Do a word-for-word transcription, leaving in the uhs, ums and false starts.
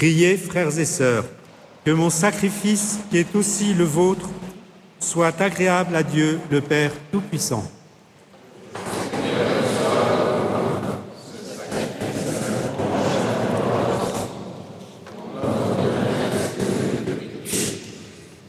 Priez, frères et sœurs, que mon sacrifice, qui est aussi le vôtre, soit agréable à Dieu, le Père Tout-Puissant.